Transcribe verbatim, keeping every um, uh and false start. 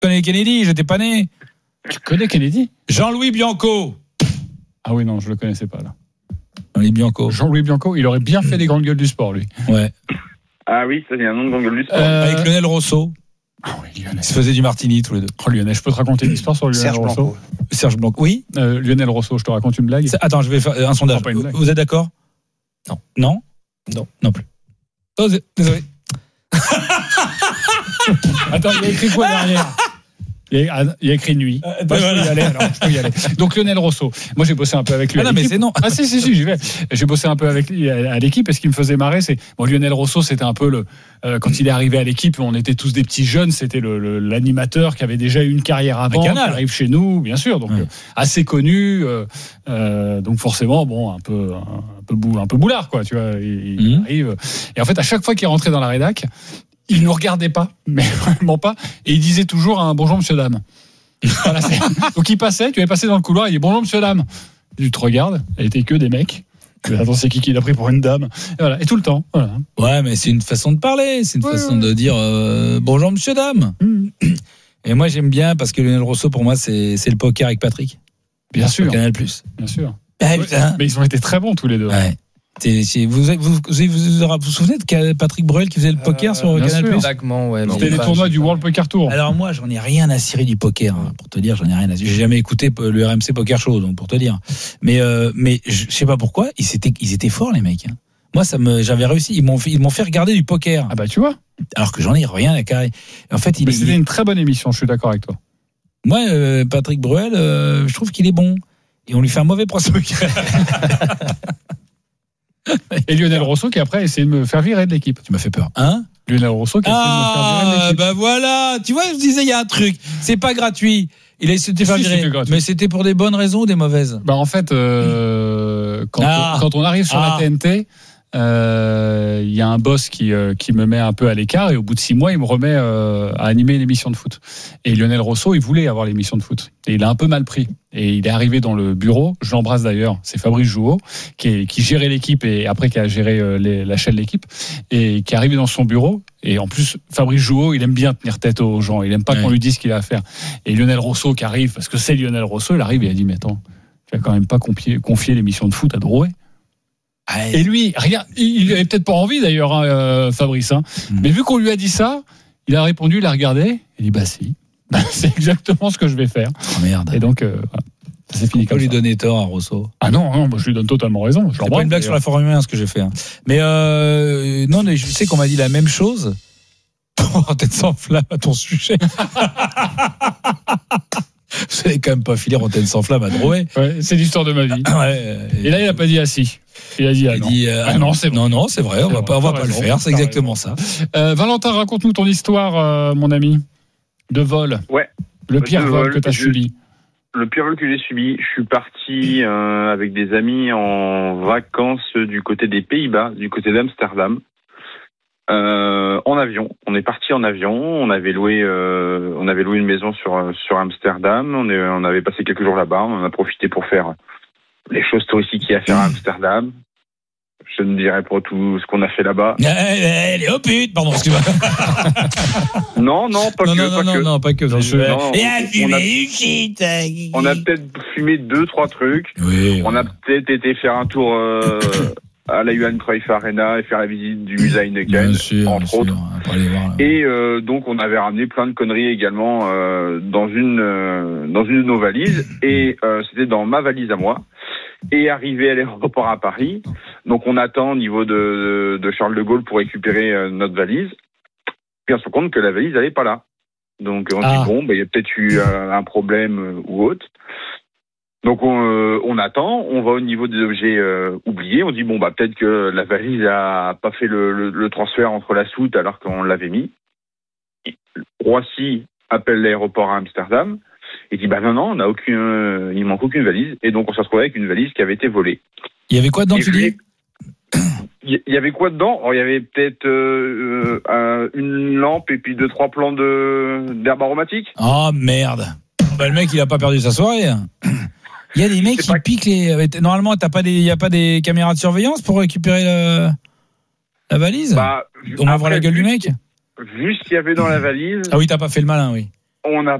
connais Kennedy, j'étais pas né. Tu connais Kennedy ? Jean-Louis Bianco. Ah oui, non, je le connaissais pas là. Jean-Louis Bianco. Jean-Louis Bianco, il aurait bien fait des grandes gueules du sport, lui. Ouais. Ah oui, ça c'est un nom de grande gueule du sport. Euh, Avec Lionel Rosso. Ah oui, Lionel. Ils se faisaient du martini tous les deux. Oh, Lionel, je peux te raconter une histoire sur Lionel Serge Rosso Blanco. Serge Blanc. Oui. euh, Lionel Rosso, je te raconte une blague. C'est- Attends, je vais faire un sondage. Oh, pas une blague. Vous êtes d'accord ? Non. Non ? Non. Non plus. Oh, d- désolé. Attends, il y a écrit quoi derrière ? Il y a, il y a écrit nuit. Euh, Bah, je peux voilà. y aller, alors, je peux y aller. Donc Lionel Rosso, moi j'ai bossé un peu avec lui. Ah à non, mais l'équipe. c'est non. Ah si si si, j'y vais. J'ai bossé un peu avec lui à, à l'équipe et ce qui me faisait marrer, c'est bon, Lionel Rosso, c'était un peu le euh, quand il est arrivé à l'équipe, on était tous des petits jeunes, c'était le, le, l'animateur qui avait déjà eu une carrière avant, Canal. qui arrive chez nous, bien sûr, donc Ouais. euh, assez connu, euh, euh, donc forcément bon un peu un peu bou, un peu boulard quoi, tu vois. Il, il Mhm. arrive et en fait à chaque fois qu'il rentrait dans la rédac, il nous regardait pas, mais vraiment pas, et il disait toujours un bonjour monsieur dame. Voilà, c'est... Donc il passait, tu avais passé dans le couloir, il dit bonjour monsieur dame. Tu te regardes, elle était que des mecs. Tu dis, attends, c'est qui qui l'a pris pour une dame ? Et voilà, et tout le temps. Voilà. Ouais, mais c'est une façon de parler, c'est une Ouais, façon ouais. de dire euh, bonjour monsieur dame. Mmh. Et moi j'aime bien parce que Lionel Rosso pour moi c'est c'est le poker avec Patrick. Bien Sur sûr, Canal plus. bien sûr. Ah, Ouais, putain. mais ils ont été très bons tous les deux. Ouais. C'est- c'est- vous, vous, vous, vous, vous vous souvenez de Patrick Bruel qui faisait le poker Euh, sur bien Canal sûr. plus? Vaguement, ouais. mais C'était les pas- tournois j'ai du pas- World Poker Tour. Alors moi, j'en ai rien à cirer du poker, hein, pour te dire, j'en ai rien à cirer. J'ai jamais écouté le R M C Poker Show, donc pour te dire. Mais euh, mais je sais pas pourquoi, ils étaient ils étaient forts les mecs. Hein. Moi, ça me j'avais réussi. Ils m'ont fait, ils m'ont fait regarder du poker, Ah bah tu vois. alors que j'en ai rien à carrer. En fait, il, Mais il- c'était une très bonne émission, je suis d'accord avec toi. moi, euh, Patrick Bruel, euh, je trouve qu'il est bon. Et on lui fait un mauvais procès. Et Lionel Rosso qui après a essayé de me faire virer de l'équipe. Tu m'as fait peur. Hein? Lionel Rosso qui a essayé de me faire virer de Ah, l'équipe. bah voilà. Tu vois, je disais, il y a un truc. C'est pas gratuit. Il a essayé de te faire Si, virer. c'était gratuit. Mais c'était pour des bonnes raisons ou des mauvaises? Bah en fait, euh, quand, Ah. on, quand on arrive sur Ah. la T N T, euh, il y a un boss qui, euh, qui me met un peu à l'écart et au bout de six mois, il me remet euh, à animer une émission de foot. Et Lionel Rosso, il voulait avoir l'émission de foot. Et il a un peu mal pris. Et il est arrivé dans le bureau, je l'embrasse d'ailleurs, c'est Fabrice Jouot, qui, est, qui gérait l'équipe et après qui a géré euh, les, la chaîne de l'équipe, et qui est arrivé dans son bureau. Et en plus, Fabrice Jouot, il aime bien tenir tête aux gens, il aime pas Ouais. qu'on lui dise ce qu'il a à faire. Et Lionel Rosso qui arrive, parce que c'est Lionel Rosso, il arrive et il a dit, mais attends, tu vas quand même pas confier, confier l'émission de foot à Drouet. Et lui, rien, il il avait peut-être pas envie d'ailleurs, hein, euh, Fabrice. Hein. Mm. Mais vu qu'on lui a dit ça, il a répondu, il a regardé, il dit bah si, bah, c'est exactement ce que je vais faire. Oh merde. Et donc, euh, voilà. Ça s'est fini On peut comme lui ça. donner tort à Rosso. Ah non, non, moi, je lui donne totalement raison. Je C'est pas l'embrasse, une blague sur la d'ailleurs. Formule un ce que j'ai fait. Hein. Mais euh, non, mais je sais qu'on m'a dit la même chose. Tête sans flamme à ton sujet. Vous n'allez quand même pas filer Antenne sans flamme à Drouet. Ouais, c'est l'histoire de ma vie. Ouais, Et là, il a pas dit ah si. Il a dit ah il non. dit, euh, Ah non, c'est vrai. non, non, c'est vrai, on C'est va vrai, pas, on va t'as pas le raison, faire, c'est t'as exactement ça. Euh, Valentin, raconte-nous ton histoire, euh, mon ami, de vol. Ouais. Le De pire vol vol, que tu as je- subi. Le pire vol que j'ai subi, je suis parti euh, avec des amis en vacances du côté des Pays-Bas, du côté d'Amsterdam, euh, en avion. On est parti en avion. On avait loué, euh, on avait loué une maison sur sur Amsterdam. On, est, on avait passé quelques jours là-bas. On en a profité pour faire les choses touristiques qu'il y a à faire à Amsterdam. Je ne dirai pas tout ce qu'on a fait là-bas. Elle est oh pute, pardon, excuse-moi. Non, non, pas Non, que, non, pas non, que. non, non, pas que. Non, je- Non, Et à on a- fumer une shit. On a peut-être fumé deux, trois trucs. Oui. On a peut-être été faire un tour euh, à la Johan Cruyff Arena et faire la visite du musée Heineken, Bien sûr, entre bien sûr, autres. on va pas aller voir, là. Et euh, donc on avait ramené plein de conneries également euh, dans une euh, dans une de nos valises. Et euh, c'était dans ma valise à moi. Et arrivé à l'aéroport à Paris, donc on attend au niveau de, de Charles de Gaulle pour récupérer euh, notre valise. Puis on se rend compte que la valise elle est pas là. Donc on Ah. dit bon, ben il y a peut-être eu euh, un problème euh, ou autre. Donc on, euh, on attend, on va au niveau des objets euh, oubliés, on dit bon bah peut-être que la valise a pas fait le, le, le transfert entre la soute alors qu'on l'avait mis. Roissy appelle l'aéroport à Amsterdam et dit bah non non on a aucun, euh, il manque aucune valise et donc on s'est retrouvé avec une valise qui avait été volée. Il y avait quoi dedans, Et tu puis, dis? Il y avait quoi dedans? Alors, il y avait peut-être euh, euh, une lampe et puis deux trois plants de d'herbe aromatique. Oh merde. Bah, le mec, il a pas perdu sa soirée. Il y a des mecs C'est qui pas- piquent les. Normalement, t'as pas des, il y a pas des caméras de surveillance pour récupérer le... la valise. Bah, On va voir après, la gueule du vu- mec. Vu ce qu'il y avait dans la valise, Ah oui, t'as pas fait le malin, oui. on a